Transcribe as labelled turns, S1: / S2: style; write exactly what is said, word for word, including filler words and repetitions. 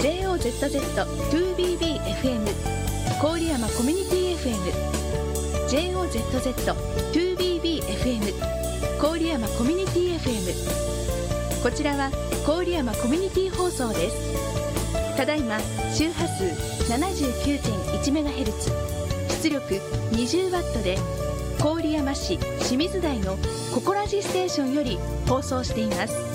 S1: ジェイオーゼットゼットツービービーエフエム 郡山コミュニティ エフエム ジェイオーゼットゼットツービービーエフエム 郡山コミュニティ エフエム。 こちらは郡山コミュニティ放送です。ただいま周波数 ななじゅうきゅうてんいちメガヘルツ、出力 にじゅうワット で郡山市清水台のココラジステーションより放送しています。